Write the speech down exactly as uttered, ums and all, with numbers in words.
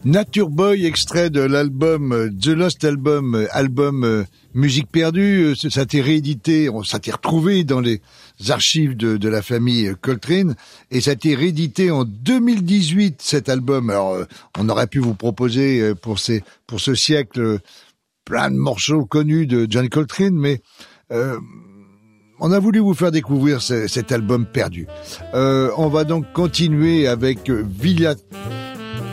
Nature Boy, extrait de l'album euh, The Lost Album, euh, album euh, Musique perdue. Euh, Ça a été réédité, on- ça a été retrouvé dans les archives de, de la famille euh, Coltrane, et ça a été réédité en deux mille dix-huit, cet album. Alors, euh, on aurait pu vous proposer euh, pour ces, pour ce siècle euh, plein de morceaux connus de John Coltrane, mais euh, on a voulu vous faire découvrir ce- cet album perdu. Euh, on va donc continuer avec euh, Villa